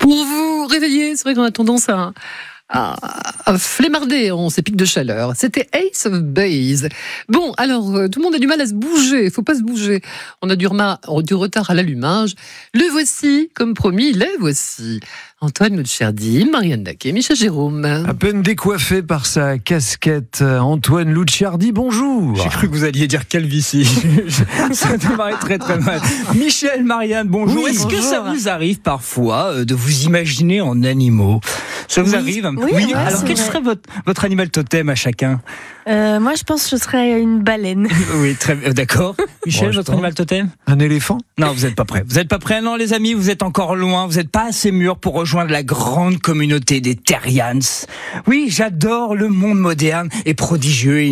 Pour vous réveiller, c'est vrai qu'on a tendance à flémarder en ces pics de chaleur. C'était Ace of Base. Bon, alors, tout le monde a du mal à se bouger. Il faut pas se bouger. On a du retard à l'allumage. Le voici, comme promis, les voici. Antoine Lucciardi, Marianne Daquet, Michel Jérôme. À peine décoiffé par sa casquette, Antoine Lucciardi, bonjour. J'ai cru que vous alliez dire calvitie. Ça démarrait très très mal. Michel, Marianne, bonjour. Oui, Est-ce que bonjour. ça vous arrive parfois de vous imaginer en animaux ? Ça vous arrive ? Oui, Alors c'est quel vrai. serait votre animal totem à chacun ? Moi, je pense que je serais une baleine. Oui, très d'accord. Michel, Bon, je votre pense. animal totem ? Un éléphant ? Non, vous n'êtes pas prêts. Vous n'êtes pas prêts, non, les amis. Vous êtes encore loin. Vous n'êtes pas assez mûrs pour rejoindre la grande communauté des Terrians. Oui, j'adore le monde moderne et prodigieux.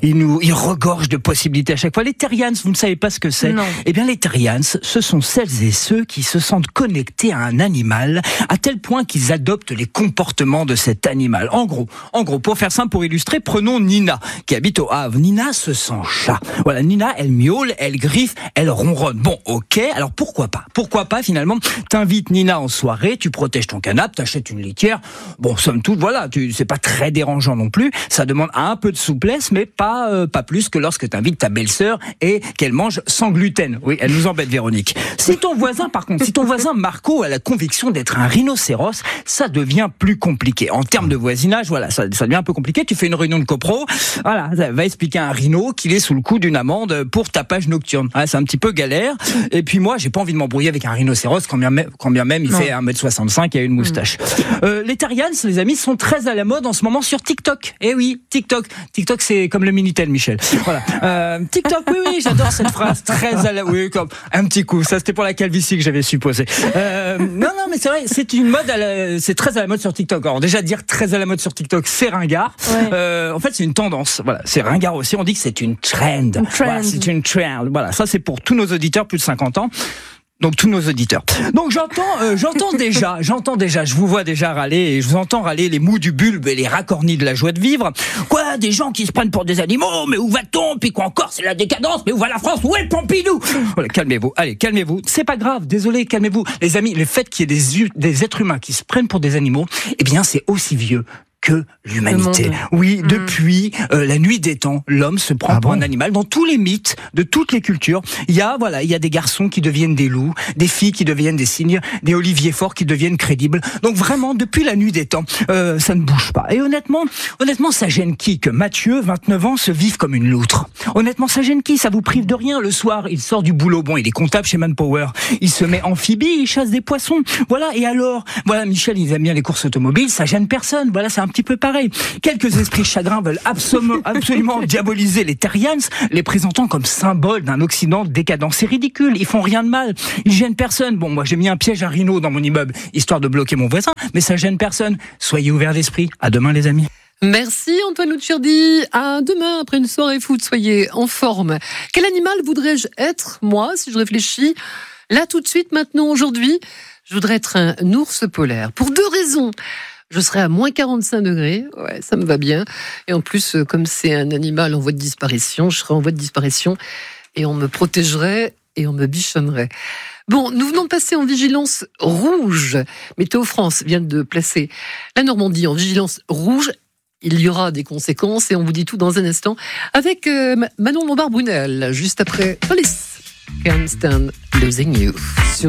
Il regorge de possibilités à chaque fois. Les Terrians, vous ne savez pas ce que c'est ? Non. Eh bien, les Terrians, ce sont celles et ceux qui se sentent connectés à un animal à tel point qu'ils adoptent les comportements de cet animal. En gros, pour faire simple, pour illustrer, prenons Nina, qui habite au Havre. Nina se sent chat. Voilà, Nina, elle miaule, elle griffe, elle ronronne. Bon, ok, alors pourquoi pas ? Pourquoi pas, finalement, t'invites Nina en soirée, tu protèges ton canapé, t'achètes une litière. Bon, somme toute, voilà, c'est pas très dérangeant non plus. Ça demande un peu de souplesse, mais pas plus que lorsque t'invites ta belle-sœur et qu'elle mange sans gluten. Oui, elle nous embête, Véronique. Si ton voisin Marco a la conviction d'être un rhinocéros, ça devient plus compliqué. En termes de voisinage, voilà, ça devient un peu compliqué. Tu fais une réunion de copro, voilà, ça va expliquer à un rhino qu'il est sous le coup d'une amende pour tapage nocturne. Ah, c'est un petit peu galère. Et puis moi, j'ai pas envie de m'embrouiller avec un rhinocéros quand bien même il fait 1m65 et a une moustache. Les Terrians, les amis, sont très à la mode en ce moment sur TikTok. Eh oui, TikTok, c'est comme le Minitel, Michel. Voilà. TikTok, oui, j'adore cette phrase. Très à la, oui, comme un petit coup. Ça, c'était pour la calvitie que j'avais supposé. Non, mais c'est vrai, c'est une mode, c'est très à la mode sur TikTok. Alors déjà, dire très à la mode sur TikTok, c'est ringard. Ouais. En fait, c'est une tendance. Voilà, c'est ringard aussi. On dit que c'est une trend. Voilà, c'est une trend. Voilà, ça c'est pour tous nos auditeurs plus de 50 ans. Donc tous nos auditeurs. Donc j'entends déjà, je vous vois déjà râler et je vous entends râler les mous du bulbe et les racornis de la joie de vivre. Quoi, des gens qui se prennent pour des animaux, mais où va-t-on ? Puis quoi encore, c'est la décadence, mais où va la France ? Où est Pompidou ? Voilà, calmez-vous, allez, calmez-vous. C'est pas grave, désolé, calmez-vous. Les amis, le fait qu'il y ait des êtres humains qui se prennent pour des animaux, eh bien c'est aussi vieux que l'humanité. Oui, depuis la nuit des temps, l'homme se prend pour un animal. Dans tous les mythes, de toutes les cultures, il y a des garçons qui deviennent des loups, des filles qui deviennent des cygnes, des oliviers forts qui deviennent crédibles. Donc vraiment, depuis la nuit des temps, ça ne bouge pas. Et honnêtement, ça gêne qui que Mathieu, 29 ans, se vive comme une loutre ? Honnêtement, ça gêne qui ? Ça vous prive de rien. Le soir, il sort du boulot. Bon, il est comptable chez Manpower. Il se met amphibie, il chasse des poissons. Voilà, et alors ? Voilà, Michel, il aime bien les courses automobiles, ça gêne personne. Voilà, c'est un petit peu pareil. Quelques esprits chagrins veulent absolument diaboliser les Terrians, les présentant comme symbole d'un Occident décadent. C'est ridicule, ils font rien de mal, ils gênent personne. Bon, moi j'ai mis un piège à rhino dans mon immeuble, histoire de bloquer mon voisin, mais ça gêne personne. Soyez ouverts d'esprit. À demain les amis. Merci Antoine Lucciardi. À demain après une soirée foot. Soyez en forme. Quel animal voudrais-je être, moi, si je réfléchis là tout de suite, maintenant, aujourd'hui ? Je voudrais être un ours polaire. Pour deux raisons. Je serai à moins 45 degrés, ouais, ça me va bien. Et en plus, comme c'est un animal en voie de disparition, je serai en voie de disparition et on me protégerait et on me bichonnerait. Bon, nous venons de passer en vigilance rouge. Météo France vient de placer la Normandie en vigilance rouge. Il y aura des conséquences et on vous dit tout dans un instant avec Manon Lombard-Brunel, juste après Police Can't Stand Losing You.